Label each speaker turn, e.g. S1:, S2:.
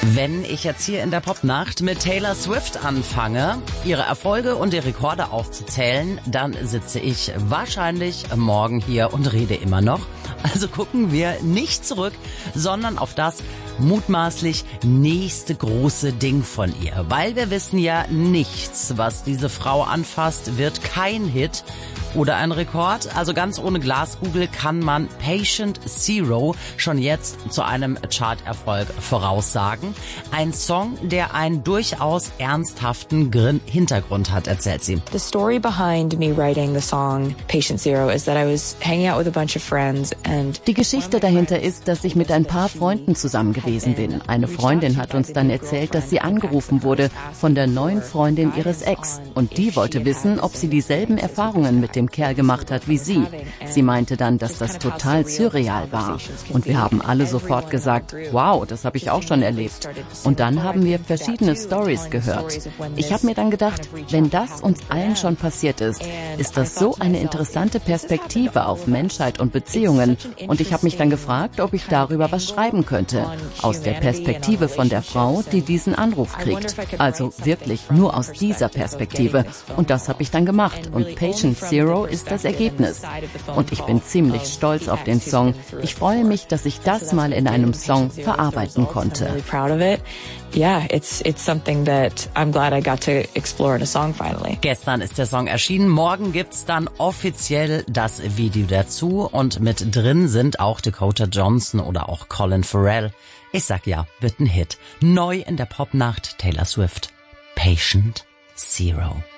S1: Wenn ich jetzt hier in der Popnacht mit Taylor Swift anfange, ihre Erfolge und die Rekorde aufzuzählen, dann sitze ich wahrscheinlich morgen hier und rede immer noch. Also gucken wir nicht zurück, sondern auf das mutmaßlich nächste große Ding von ihr. Weil wir wissen ja, nichts, was diese Frau anfasst, wird kein Hit oder ein Rekord. Also ganz ohne Glaskugel kann man Patient Zero schon jetzt zu einem Charterfolg voraussagen. Ein Song, der einen durchaus ernsthaften Hintergrund hat, erzählt sie.
S2: The story behind me writing the song Patient Zero is that I was hanging out with a bunch of friends and
S3: die Geschichte dahinter ist, dass ich mit ein paar Freunden zusammen gewesen bin. Eine Freundin hat uns dann erzählt, dass sie angerufen wurde von der neuen Freundin ihres Ex. Und die wollte wissen, ob sie dieselben Erfahrungen mit dem Kerl gemacht hat wie sie. Sie meinte dann, dass das total surreal war. Und wir haben alle sofort gesagt, wow, das habe ich auch schon erlebt. Und dann haben wir verschiedene Stories gehört. Ich habe mir dann gedacht, wenn das uns allen schon passiert ist, ist das so eine interessante Perspektive auf Menschheit und Beziehungen. Und ich habe mich dann gefragt, ob ich darüber was schreiben könnte. Aus der Perspektive von der Frau, die diesen Anruf kriegt. Also wirklich nur aus dieser Perspektive. Und das habe ich dann gemacht. Und Patient Zero ist das Ergebnis. Und ich bin ziemlich stolz auf den Song. Ich freue mich, dass ich das mal in einem Song verarbeiten konnte.
S2: Yeah, it's something that I'm glad I got to explore in a song finally.
S1: Gestern ist der Song erschienen, morgen gibt's dann offiziell das Video dazu und mit drin sind auch Dakota Johnson oder auch Colin Farrell. Ich sag ja, wird ein Hit. Neu in der Popnacht Taylor Swift. Patient Zero.